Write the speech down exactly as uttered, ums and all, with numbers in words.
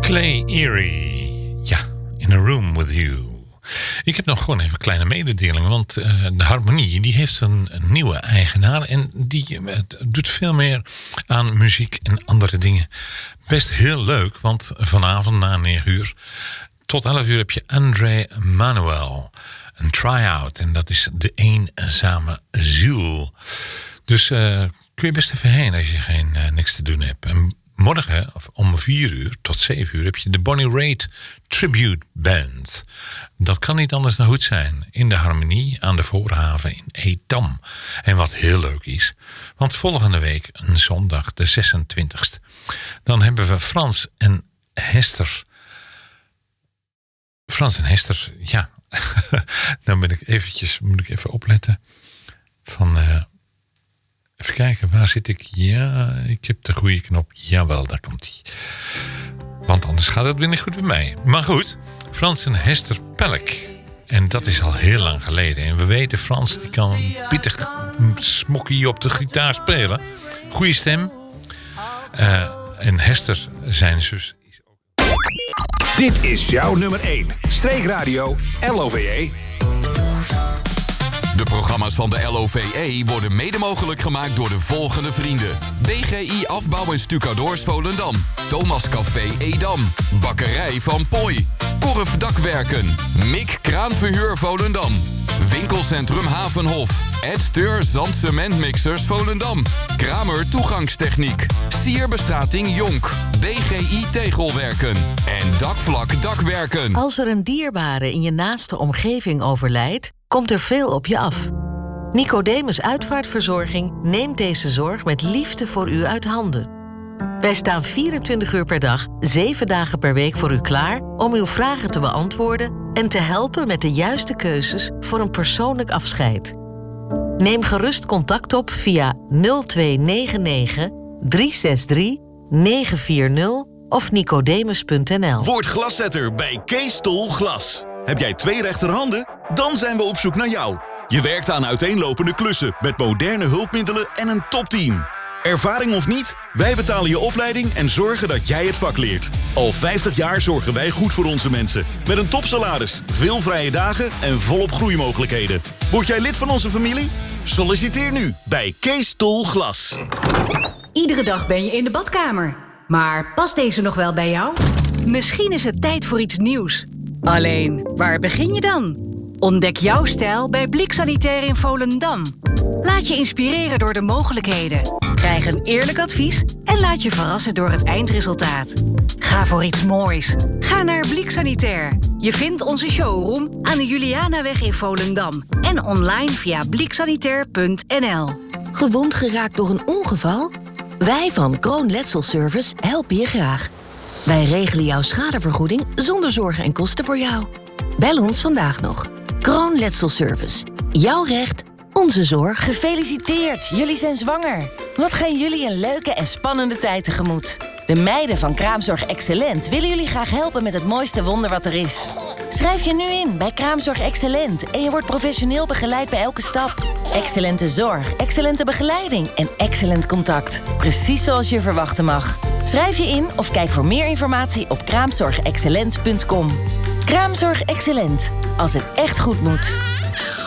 Clay Erie. Ja, In a Room With You. Ik heb nog gewoon even een kleine mededeling. Want uh, de Harmonie die heeft een, een nieuwe eigenaar. En die uh, doet veel meer aan muziek en andere dingen. Best heel leuk. Want vanavond na negen uur tot elf uur heb je André Manuel. Een try-out. En dat is de eenzame ziel. Dus uh, kun je best even heen als je geen uh, niks te doen hebt. En morgen om vier uur tot zeven uur heb je de Bonnie Raitt Tribute Band. Dat kan niet anders dan goed zijn. In de Harmonie aan de Voorhaven in Edam. En wat heel leuk is. Want volgende week, een zondag, de zesentwintigste. Dan hebben we Frans en Hester. Frans en Hester, ja. Dan ben ik eventjes, moet ik even opletten. Van... Uh, Even kijken, waar zit ik? Ja, ik heb de goede knop. Jawel, daar komt hij. Want anders gaat het weer niet goed bij mij. Maar goed, Frans en Hester Pelk. En dat is al heel lang geleden. En we weten, Frans die kan pittig smokkie op de gitaar spelen. Goeie stem. Uh, en Hester, zijn zus, is ook... Dit is jouw nummer één. Streekradio L O V E. De programma's van de L O V E worden mede mogelijk gemaakt door de volgende vrienden. B G I Afbouw en Stucadoors Volendam. Thomas Café Edam. Bakkerij van Pooi. Korf Dakwerken. Mik Kraanverhuur Volendam. Winkelcentrum Havenhof. Ed Steur Zand Cementmixers Volendam. Kramer Toegangstechniek. Sierbestrating Jonk. B G I Tegelwerken. En Dakvlak Dakwerken. Als er een dierbare in je naaste omgeving overlijdt, komt er veel op je af. Nicodemus Uitvaartverzorging neemt deze zorg met liefde voor u uit handen. Wij staan vierentwintig uur per dag, zeven dagen per week voor u klaar om uw vragen te beantwoorden en te helpen met de juiste keuzes voor een persoonlijk afscheid. Neem gerust contact op via nul twee negen negen, drie zes drie, negen vier nul of nicodemus punt n l. Word glaszetter bij Kees Stol Glas. Heb jij twee rechterhanden? Dan zijn we op zoek naar jou. Je werkt aan uiteenlopende klussen met moderne hulpmiddelen en een topteam. Ervaring of niet? Wij betalen je opleiding en zorgen dat jij het vak leert. Al vijftig jaar zorgen wij goed voor onze mensen. Met een topsalaris, veel vrije dagen en volop groeimogelijkheden. Word jij lid van onze familie? Solliciteer nu bij Kees Stol Glas. Iedere dag ben je in de badkamer. Maar past deze nog wel bij jou? Misschien is het tijd voor iets nieuws. Alleen, waar begin je dan? Ontdek jouw stijl bij Blik Sanitair in Volendam. Laat je inspireren door de mogelijkheden. Krijg een eerlijk advies en laat je verrassen door het eindresultaat. Ga voor iets moois. Ga naar Blik Sanitair. Je vindt onze showroom aan de Julianaweg in Volendam. En online via blik sanitair punt n l. Gewond geraakt door een ongeval? Wij van Kroon Letselservice helpen je graag. Wij regelen jouw schadevergoeding zonder zorgen en kosten voor jou. Bel ons vandaag nog. Kroon Letselservice. Jouw recht, onze zorg. Gefeliciteerd, jullie zijn zwanger. Wat gaan jullie een leuke en spannende tijd tegemoet. De meiden van Kraamzorg Excellent willen jullie graag helpen met het mooiste wonder wat er is. Schrijf je nu in bij Kraamzorg Excellent en je wordt professioneel begeleid bij elke stap. Excellente zorg, excellente begeleiding en excellent contact. Precies zoals je verwachten mag. Schrijf je in of kijk voor meer informatie op kraamzorg excellent punt com. Kraamzorg Excellent. Als het echt goed moet.